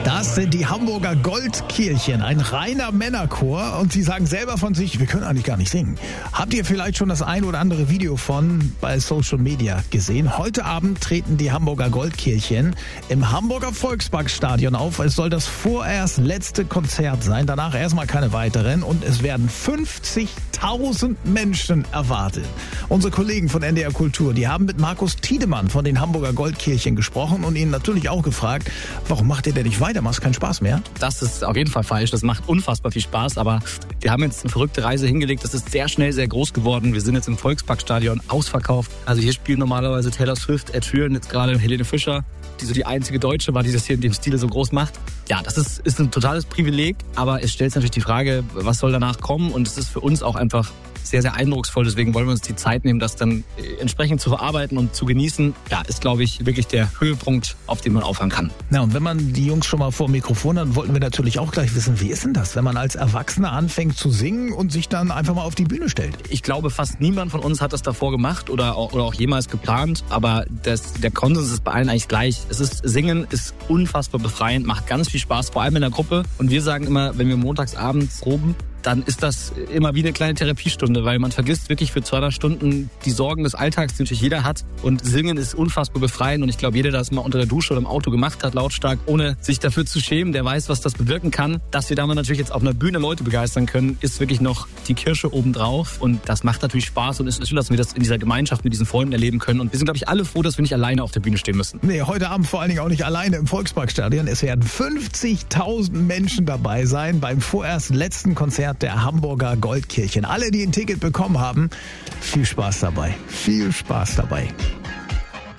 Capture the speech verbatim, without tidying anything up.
Das sind die Hamburger Goldkehlchen, ein reiner Männerchor, und sie sagen selber von sich, wir können eigentlich gar nicht singen. Habt ihr vielleicht schon das ein oder andere Video von bei Social Media gesehen? Heute Abend treten die Hamburger Goldkehlchen im Hamburger Volksparkstadion auf. Es soll das vorerst letzte Konzert sein, danach erstmal keine weiteren, und es werden fünfzigtausend Menschen erwartet. Unsere Kollegen von N D R Kultur, die haben mit Markus Tiedemann von den Hamburger Goldkehlchen gesprochen und ihn natürlich auch gefragt, warum macht ihr denn nicht weiter? Macht keinen Spaß mehr? Das ist auf jeden Fall falsch. Das macht unfassbar viel Spaß, aber wir haben jetzt eine verrückte Reise hingelegt. Das ist sehr schnell sehr groß geworden. Wir sind jetzt im Volksparkstadion ausverkauft. Also hier spielen normalerweise Taylor Swift, Ed Sheeran, jetzt gerade Helene Fischer, die so die einzige Deutsche war, die das hier in dem Stile so groß macht. Ja, das ist, ist ein totales Privileg, aber es stellt natürlich die Frage, was soll danach kommen, und es ist für uns auch einfach sehr, sehr eindrucksvoll. Deswegen wollen wir uns die Zeit nehmen, das dann entsprechend zu verarbeiten und zu genießen. Ja, ist, glaube ich, wirklich der Höhepunkt, auf den man aufhören kann. Na, und wenn man die Jungs schon mal vor dem Mikrofon hat, wollten wir natürlich auch gleich wissen, wie ist denn das, wenn man als Erwachsener anfängt zu singen und sich dann einfach mal auf die Bühne stellt? Ich glaube, fast niemand von uns hat das davor gemacht oder auch, oder auch jemals geplant, aber das, der Konsens ist bei allen eigentlich gleich. Es ist, Singen ist unfassbar befreiend, macht ganz viel Spaß, vor allem in der Gruppe. Und wir sagen immer, wenn wir montags abends proben, dann ist das immer wie eine kleine Therapiestunde, weil man vergisst wirklich für zwei, drei Stunden die Sorgen des Alltags, die natürlich jeder hat. Und Singen ist unfassbar befreiend, und ich glaube, jeder, der das mal unter der Dusche oder im Auto gemacht hat, lautstark, ohne sich dafür zu schämen, der weiß, was das bewirken kann. Dass wir damit natürlich jetzt auf einer Bühne Leute begeistern können, ist wirklich noch die Kirsche obendrauf, und das macht natürlich Spaß, und es ist schön, dass wir das in dieser Gemeinschaft mit diesen Freunden erleben können, und wir sind, glaube ich, alle froh, dass wir nicht alleine auf der Bühne stehen müssen. Nee, heute Abend vor allen Dingen auch nicht alleine im Volksparkstadion. Es werden fünfzigtausend Menschen dabei sein beim vorerst letzten Konzert der Hamburger Goldkehlchen. Alle, die ein Ticket bekommen haben, viel Spaß dabei. Viel Spaß dabei.